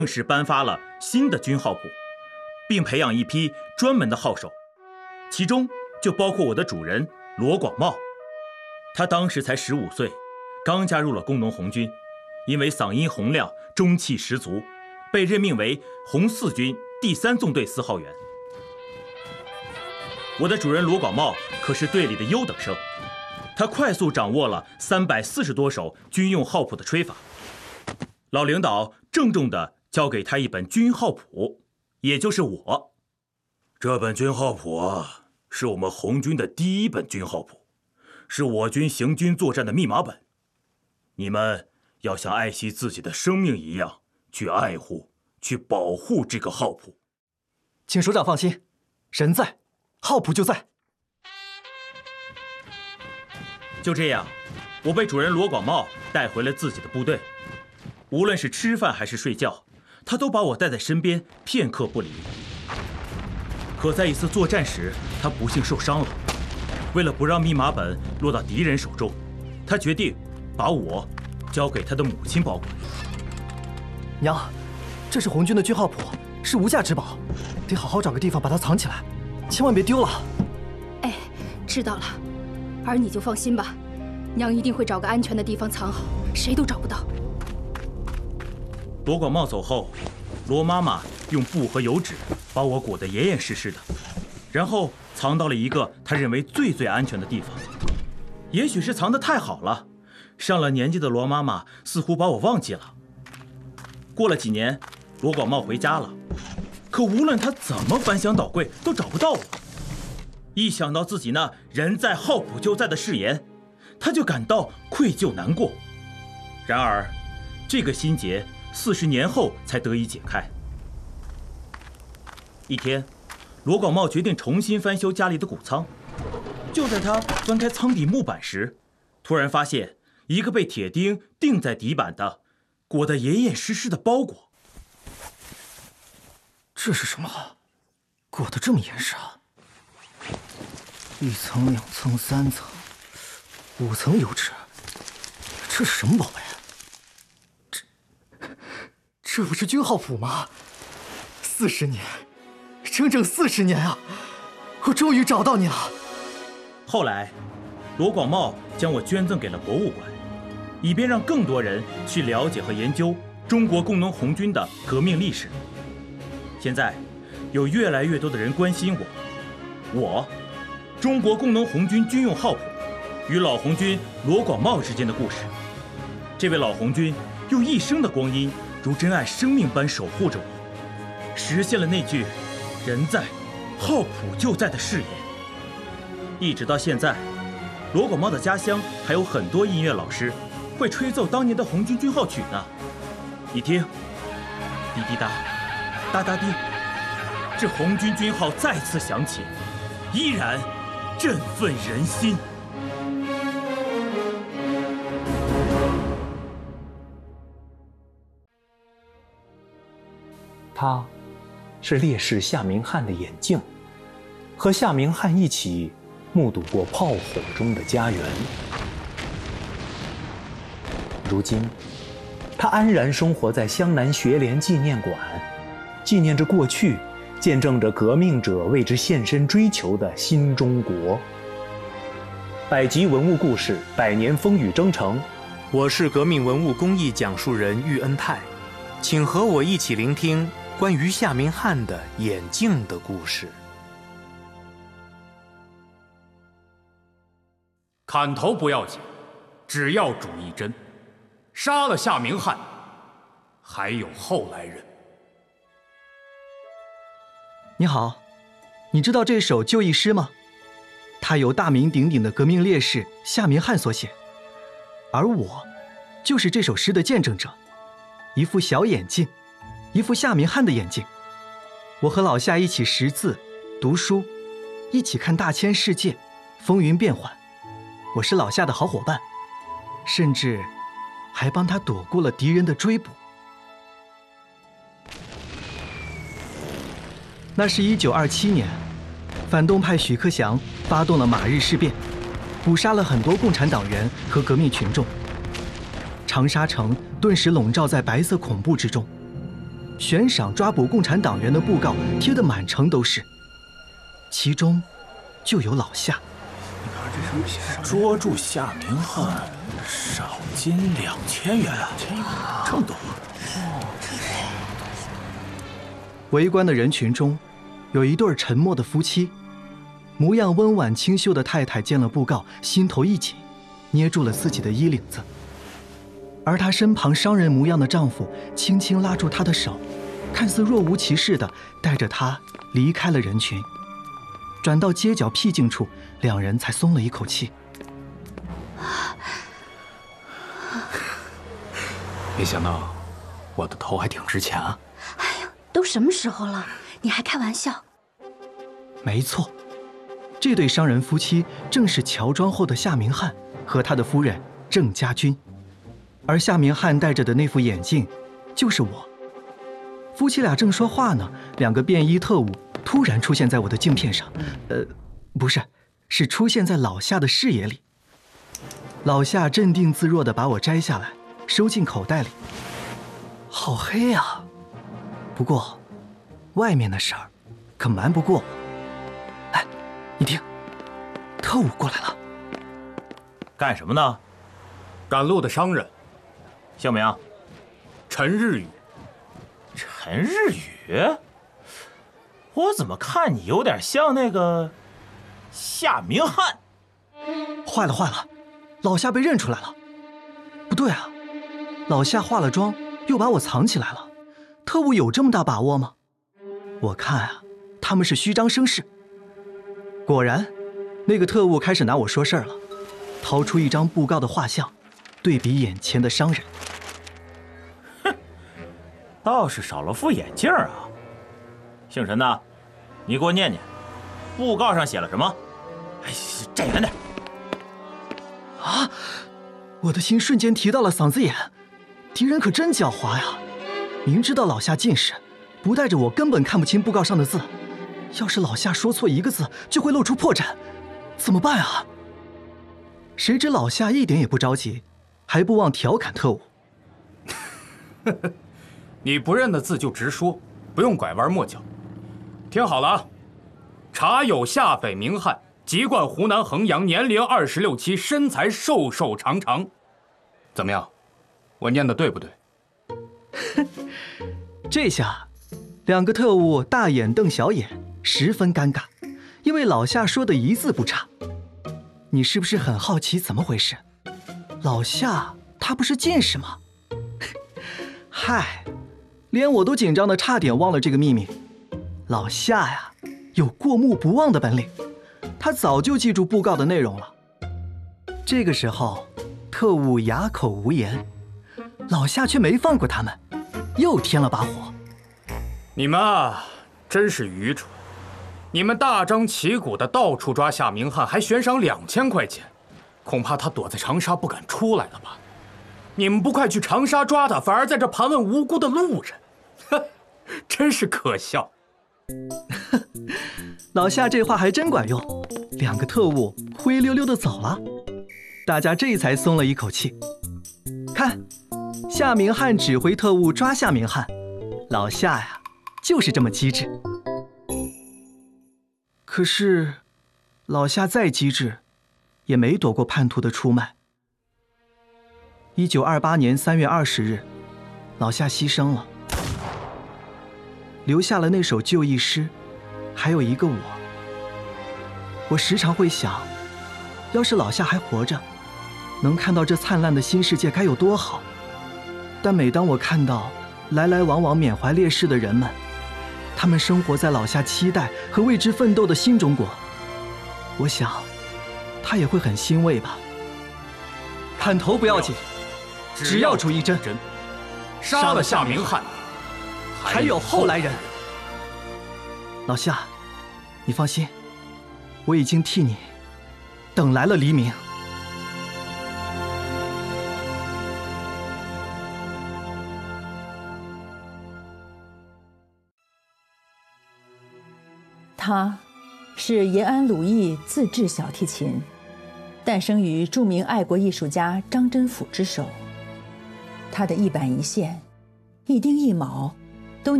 正式颁发了新的军号谱，并培养一批专门的号手，其中就包括我的主人罗广茂。他当时才15岁，刚加入了工农红军，因为嗓音洪亮，中气十足，被任命为红四军第3纵队4号员。我的主人罗广茂可是队里的优等生，他快速掌握了340多首军用号谱的吹法。老领导郑重地交给他一本军号谱，也就是我。 这本军号谱啊，是我们红军的第1本军号谱，是我军行军作战的密码本。你们要像爱惜自己的生命一样去爱护、去保护这个号谱。 请首长放心，人在，号谱就在。 就这样，我被主人罗广茂带回了自己的部队。无论是吃饭还是睡觉，他都把我带在身边，片刻不离。可在一次作战时，他不幸受伤了。为了不让密码本落到敌人手中，他决定把我交给他的母亲保管。 娘，这是红军的军号谱，是无价之宝，得好好找个地方把它藏起来，千万别丢了。 哎，知道了，儿你就放心吧，娘一定会找个安全的地方藏好，谁都找不到。 罗广茂走后，罗妈妈用布和油纸把我裹得严严实实的，然后藏到了一个她认为最安全的地方。也许是藏得太好了，上了年纪的罗妈妈似乎把我忘记了。过了几年，罗广茂回家了，可无论他怎么翻箱倒柜，都找不到我。一想到自己那人在号谱就在的誓言，他就感到愧疚难过。然而，这个心结40年后才得以解开。一天，罗广茂决定重新翻修家里的谷仓。就在他翻开仓底木板时，突然发现一个被铁钉钉在底板的、裹得严严实实的包裹。 这是什么？裹得这么严实啊！1层、2层、3层、5层油纸，这是什么宝贝？这不是军号谱吗？40年，整整40年啊！我终于找到你了。 后来，罗广茂将我捐赠给了博物馆，以便让更多人去了解和研究中国工农红军的革命历史。现在，有越来越多的人关心我中国工农红军军用号谱与老红军罗广茂之间的故事。这位老红军用一生的光阴，如珍爱生命般守护着我，实现了那句“人在，号谱就在”的誓言。一直到现在，罗广茂的家乡还有很多音乐老师会吹奏当年的红军军号曲呢。你听，滴滴答，哒哒滴，这红军军号再次响起，依然振奋人心。 他是烈士夏明翰的眼镜，和夏明翰一起目睹过炮火中的家园。如今，他安然生活在湘南学联纪念馆，纪念着过去，见证着革命者为之献身追求的新中国。百集文物故事，百年风雨征程。我是革命文物公益讲述人喻恩泰，请和我一起聆听关于夏明翰的眼镜的故事。 砍头不要紧，只要主一针。杀了夏明翰，还有后来人。 你好，你知道这首就义诗吗？它由大名鼎鼎的革命烈士夏明翰所写，而我就是这首诗的见证者。一副小眼镜，一副夏明翰的眼镜。我和老夏一起识字、读书，一起看大千世界，风云变幻。我是老夏的好伙伴，甚至还帮他躲过了敌人的追捕。那是1927年，反动派许克祥发动了马日事变，捕杀了很多共产党员和革命群众。长沙城顿时笼罩在白色恐怖之中， 悬赏抓捕共产党员的布告贴得满城都是，其中就有老夏。 捉住夏明翰，赏金2000元，这么多。 围观的人群中，有一对沉默的夫妻，模样温婉清秀的太太见了布告，心头一紧，捏住了自己的衣领子。而她身旁商人模样的丈夫轻轻拉住她的手，看似若无其事地带着她离开了人群。转到街角僻静处，两人才松了一口气。 没想到我的头还挺值钱啊！ 哎呀，都什么时候了，你还开玩笑？ 没错，这对商人夫妻正是乔装后的夏明翰和他的夫人郑家军，而夏明翰戴着的那副眼镜就是我。夫妻俩正说话呢，两个便衣特务突然出现在我的镜片上，不是，是出现在老夏的视野里。老夏镇定自若地把我摘下来，收进口袋里。好黑啊！不过，外面的事儿可瞒不过我。哎，你听，特务过来了。 干什么呢？ 赶路的商人， 姓名？ 陈日宇。 陈日宇？我怎么看你有点像那个夏明翰？ 坏了坏了，老夏被认出来了。不对啊，老夏化了妆又把我藏起来了，特务有这么大把握吗？我看啊，他们是虚张声势。果然，那个特务开始拿我说事儿了，掏出一张布告的画像，对比眼前的商人。 哼，倒是少了副眼镜啊。姓陈的，你给我念念，布告上写了什么？哎，站远点。 啊！我的心瞬间提到了嗓子眼，敌人可真狡猾呀！明知道老夏近视，不带着我根本看不清布告上的字。要是老夏说错一个字，就会露出破绽，怎么办啊？谁知老夏一点也不着急，还不忘调侃特务：“ 你不认得字就直说，不用拐弯抹角。听好了啊，查有夏匪明翰，籍贯湖南衡阳，年龄26、7，身材瘦瘦长长。怎么样？我念的对不对？” 这下，两个特务大眼瞪小眼，十分尴尬，因为老夏说的一字不差。你是不是很好奇怎么回事？老夏他不是近视吗？嗨，连我都紧张的差点忘了这个秘密。老夏呀，有过目不忘的本领，他早就记住布告的内容了。这个时候，特务哑口无言，老夏却没放过他们，又添了把火。 你们啊，真是愚蠢！你们大张旗鼓的到处抓夏明翰，还悬赏2000块钱，恐怕他躲在长沙不敢出来了吧？你们不快去长沙抓他，反而在这盘问无辜的路人，真是可笑。 老夏这话还真管用，两个特务灰溜溜的走了，大家这才松了一口气。看，夏明翰指挥特务抓夏明翰，老夏呀，就是这么机智。可是，老夏再机智，也没躲过叛徒的出卖。1928年3月20日，老夏牺牲了，留下了那首就义诗，还有一个我。我时常会想，要是老夏还活着，能看到这灿烂的新世界该有多好。但每当我看到来来往往缅怀烈士的人们，他们生活在老夏期待和为之奋斗的新中国，我想，他也会很欣慰吧。砍头不要紧，只要出一针。 杀了夏明翰， 还有后来人。老夏，你放心，我已经替你等来了黎明。 他是延安鲁艺自制小提琴，诞生于著名爱国艺术家张真甫之手。他的一板一线、一钉一铆，